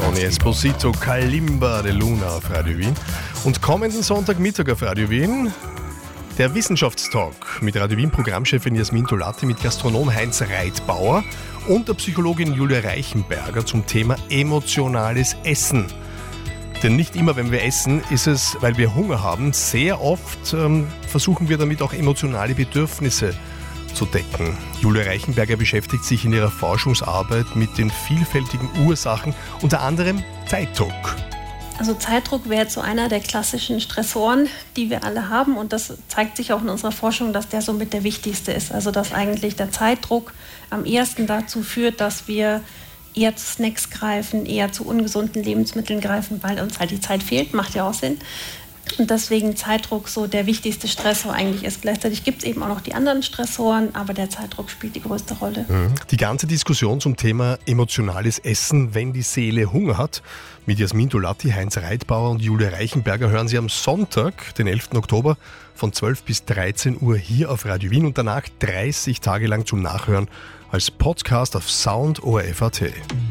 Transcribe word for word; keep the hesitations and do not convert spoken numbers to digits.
Tony Esposito, Kalimba de Luna auf Radio Wien. Und kommenden Sonntagmittag auf Radio Wien der Wissenschaftstalk mit Radio Wien Programmchefin Jasmin Dolati, mit Gastronom Heinz Reitbauer und der Psychologin Julia Reichenberger zum Thema emotionales Essen. Denn nicht immer, wenn wir essen, ist es, weil wir Hunger haben. Sehr oft ähm, versuchen wir damit auch emotionale Bedürfnisse zu decken. Julia Reichenberger beschäftigt sich in ihrer Forschungsarbeit mit den vielfältigen Ursachen, unter anderem Zeitdruck. Also Zeitdruck wäre jetzt so einer der klassischen Stressoren, die wir alle haben, und das zeigt sich auch in unserer Forschung, dass der somit der wichtigste ist. Also dass eigentlich der Zeitdruck am ehesten dazu führt, dass wir eher zu Snacks greifen, eher zu ungesunden Lebensmitteln greifen, weil uns halt die Zeit fehlt, macht ja auch Sinn. Und deswegen Zeitdruck so der wichtigste Stressor eigentlich ist. Gleichzeitig gibt es eben auch noch die anderen Stressoren, aber der Zeitdruck spielt die größte Rolle. Die ganze Diskussion zum Thema emotionales Essen, wenn die Seele Hunger hat, mit Jasmin Dolati, Heinz Reitbauer und Julia Reichenberger, hören Sie am Sonntag, den elften Oktober, von zwölf bis dreizehn Uhr hier auf Radio Wien und danach dreißig Tage lang zum Nachhören als Podcast auf Sound O R F Punkt A T.